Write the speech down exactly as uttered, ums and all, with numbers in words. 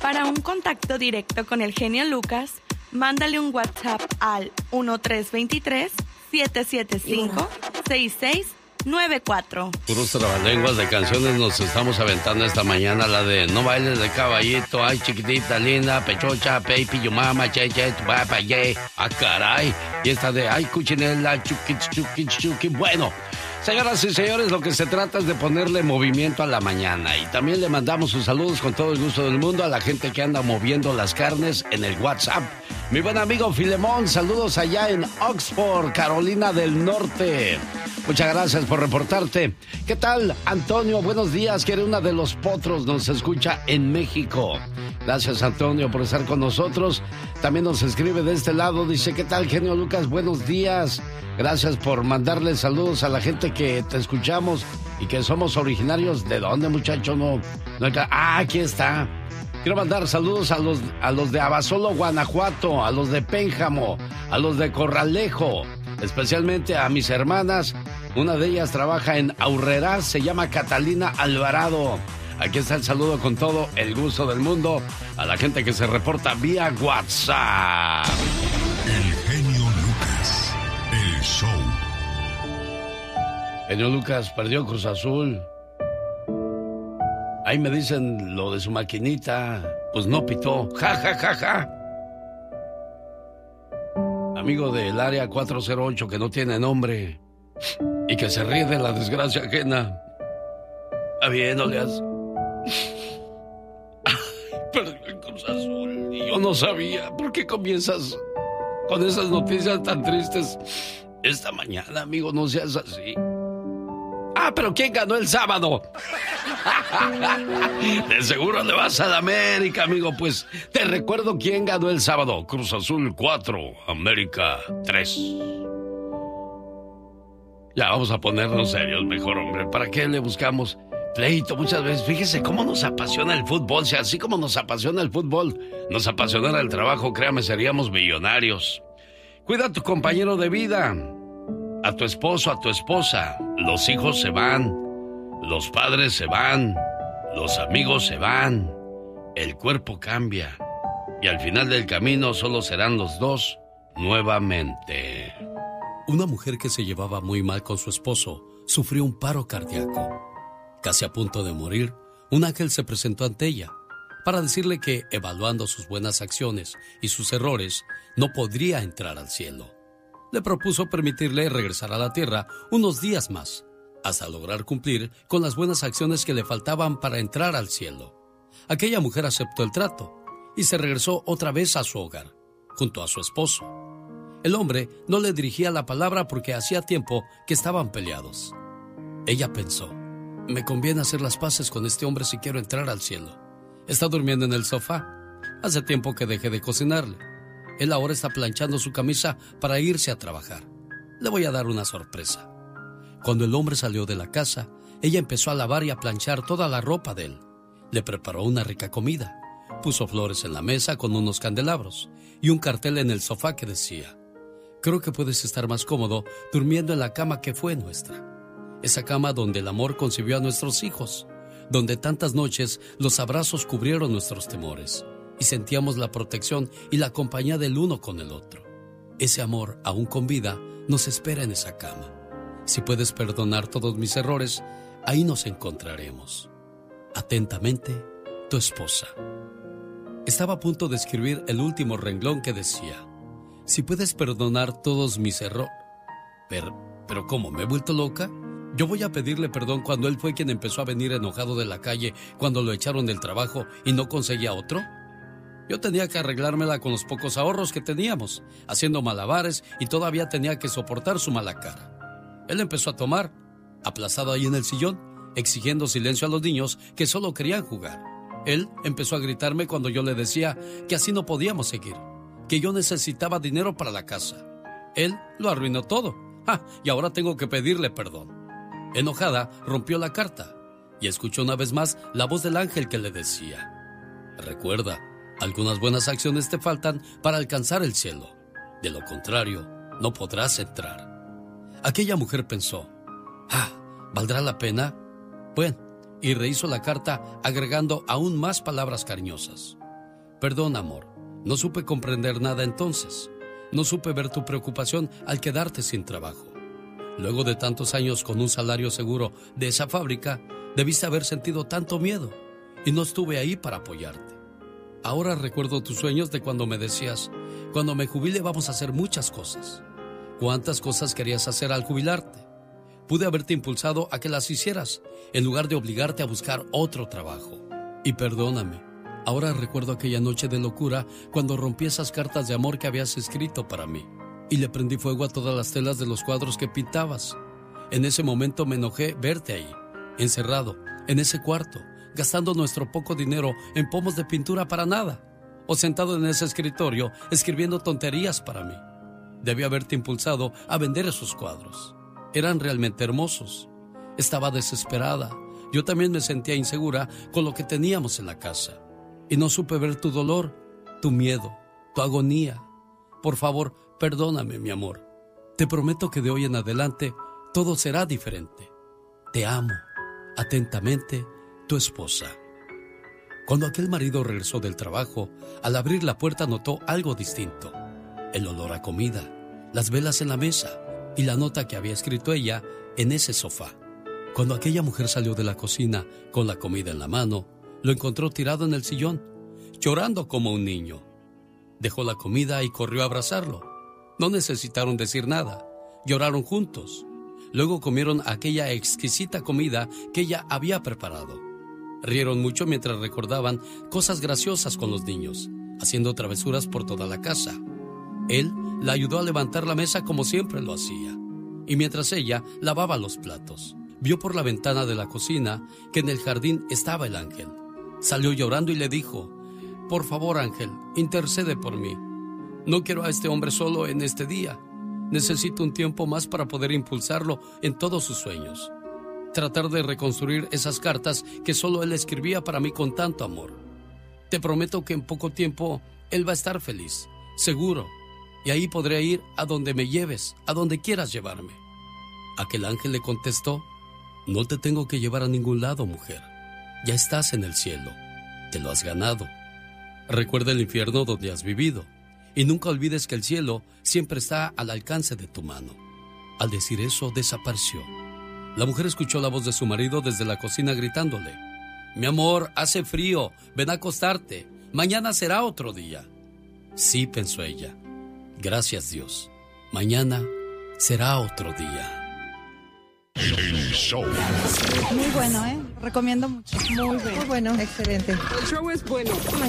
Para un contacto directo con el genio Lucas, mándale un WhatsApp al uno tres dos tres, siete siete cinco, seis seis nueve cuatro. Puros trabalenguas de canciones nos estamos aventando esta mañana. La de No bailes de caballito, ay chiquitita linda, pechocha, baby, you mama, che, che, tu papá, ye. Ah, caray. Y esta de ay cuchinela, chuki, chuki, chuki. Bueno, señoras y señores, lo que se trata es de ponerle movimiento a la mañana. Y también le mandamos sus saludos con todo el gusto del mundo a la gente que anda moviendo las carnes en el WhatsApp. Mi buen amigo Filemón, saludos allá en Oxford, Carolina del Norte. Muchas gracias por reportarte. ¿Qué tal, Antonio? Buenos días, que eres una de los potros, nos escucha en México. Gracias, Antonio, por estar con nosotros. También nos escribe de este lado, dice, ¿qué tal, genio Lucas? Buenos días. Gracias por mandarle saludos a la gente que te escuchamos y que somos originarios. ¿De dónde, muchacho? No, no hay... Ah, aquí está. Quiero mandar saludos a los, a los de Abasolo, Guanajuato, a los de Pénjamo, a los de Corralejo, especialmente a mis hermanas. Una de ellas trabaja en Aurrera, se llama Catalina Alvarado. Aquí está el saludo con todo el gusto del mundo a la gente que se reporta vía WhatsApp. El genio Lucas, el show. Genio Lucas perdió Cruz Azul. Ahí me dicen lo de su maquinita. Pues no pitó. Ja, ja, ja, ja. Amigo del área cuatro cero ocho que no tiene nombre y que se ríe de la desgracia ajena. Está bien, Oleas. Perdió el Cruz Azul y yo no sabía. ¿Por qué comienzas con esas noticias tan tristes esta mañana, amigo? No seas así. Ah, pero ¿quién ganó el sábado? De seguro le vas a la América, amigo. Pues te recuerdo quién ganó el sábado. Cruz Azul cuatro, América tres. Ya vamos a ponernos serios mejor, hombre. ¿Para qué le buscamos pleito muchas veces? Fíjese cómo nos apasiona el fútbol. Si así como nos apasiona el fútbol, nos apasionara el trabajo, créame, seríamos millonarios. Cuida a tu compañero de vida, a tu esposo, a tu esposa. Los hijos se van, los padres se van, los amigos se van, el cuerpo cambia y al final del camino solo serán los dos nuevamente. Una mujer que se llevaba muy mal con su esposo sufrió un paro cardíaco. Casi a punto de morir, un ángel se presentó ante ella para decirle que, evaluando sus buenas acciones y sus errores, no podría entrar al cielo. Le propuso permitirle regresar a la tierra unos días más, hasta lograr cumplir con las buenas acciones que le faltaban para entrar al cielo. Aquella mujer aceptó el trato y se regresó otra vez a su hogar, junto a su esposo. El hombre no le dirigía la palabra porque hacía tiempo que estaban peleados. Ella pensó, me conviene hacer las paces con este hombre si quiero entrar al cielo. Está durmiendo en el sofá. Hace tiempo que dejé de cocinarle. Él ahora está planchando su camisa para irse a trabajar. Le voy a dar una sorpresa. Cuando el hombre salió de la casa, ella empezó a lavar y a planchar toda la ropa de él. Le preparó una rica comida. Puso flores en la mesa con unos candelabros y un cartel en el sofá que decía, creo que puedes estar más cómodo durmiendo en la cama que fue nuestra. Esa cama donde el amor concibió a nuestros hijos, donde tantas noches los abrazos cubrieron nuestros temores y sentíamos la protección y la compañía del uno con el otro. Ese amor, aún con vida, nos espera en esa cama. Si puedes perdonar todos mis errores, ahí nos encontraremos. Atentamente, tu esposa. Estaba a punto de escribir el último renglón que decía, si puedes perdonar todos mis errores. Pero, pero ¿cómo? ¿Me he vuelto loca? ¿Yo voy a pedirle perdón cuando él fue quien empezó a venir enojado de la calle cuando lo echaron del trabajo y no conseguía otro? Yo tenía que arreglármela con los pocos ahorros que teníamos, haciendo malabares, y todavía tenía que soportar su mala cara. Él empezó a tomar, aplazado ahí en el sillón, exigiendo silencio a los niños que solo querían jugar. Él empezó a gritarme cuando yo le decía que así no podíamos seguir, que yo necesitaba dinero para la casa. Él lo arruinó todo. ¡Ah! Y ahora tengo que pedirle perdón. Enojada, rompió la carta y escuchó una vez más la voz del ángel que le decía, recuerda, algunas buenas acciones te faltan para alcanzar el cielo. De lo contrario, no podrás entrar. Aquella mujer pensó, ah, ¿valdrá la pena? Bueno, y rehizo la carta agregando aún más palabras cariñosas. Perdón, amor. No supe comprender nada entonces. No supe ver tu preocupación al quedarte sin trabajo. Luego de tantos años con un salario seguro de esa fábrica, debiste haber sentido tanto miedo y no estuve ahí para apoyarte. Ahora recuerdo tus sueños de cuando me decías, cuando me jubile vamos a hacer muchas cosas. ¿Cuántas cosas querías hacer al jubilarte? Pude haberte impulsado a que las hicieras, en lugar de obligarte a buscar otro trabajo. Y perdóname, ahora recuerdo aquella noche de locura cuando rompí esas cartas de amor que habías escrito para mí y le prendí fuego a todas las telas de los cuadros que pintabas. En ese momento me enojé verte ahí, encerrado, en ese cuarto, gastando nuestro poco dinero en pomos de pintura para nada, o sentado en ese escritorio escribiendo tonterías para mí. Debí haberte impulsado a vender esos cuadros. Eran realmente hermosos. Estaba desesperada. Yo también me sentía insegura con lo que teníamos en la casa. Y no supe ver tu dolor, tu miedo, tu agonía. Por favor, perdóname, mi amor. Te prometo que de hoy en adelante todo será diferente. Te amo. Atentamente, tu esposa. Cuando aquel marido regresó del trabajo, al abrir la puerta notó algo distinto. El olor a comida, las velas en la mesa y la nota que había escrito ella en ese sofá. Cuando aquella mujer salió de la cocina con la comida en la mano, lo encontró tirado en el sillón, llorando como un niño. Dejó la comida y corrió a abrazarlo. No necesitaron decir nada, lloraron juntos. Luego comieron aquella exquisita comida que ella había preparado. Rieron mucho mientras recordaban cosas graciosas con los niños, haciendo travesuras por toda la casa. Él la ayudó a levantar la mesa como siempre lo hacía, y mientras ella lavaba los platos, vio por la ventana de la cocina que en el jardín estaba el ángel. Salió llorando y le dijo, por favor, ángel, intercede por mí. No quiero a este hombre solo en este día. Necesito un tiempo más para poder impulsarlo en todos sus sueños. Tratar de reconstruir esas cartas que solo él escribía para mí con tanto amor. Te prometo que en poco tiempo él va a estar feliz, seguro, y ahí podré ir a donde me lleves, a donde quieras llevarme. Aquel ángel le contestó, no te tengo que llevar a ningún lado, mujer. Ya estás en el cielo, te lo has ganado. Recuerda el infierno donde has vivido, y nunca olvides que el cielo siempre está al alcance de tu mano. Al decir eso, desapareció. La mujer escuchó la voz de su marido desde la cocina gritándole, mi amor, hace frío, ven a acostarte, mañana será otro día. Sí, pensó ella, gracias Dios, mañana será otro día. El show. Muy bueno, ¿eh? Recomiendo mucho. Muy bueno. Muy bueno, excelente. El show es bueno.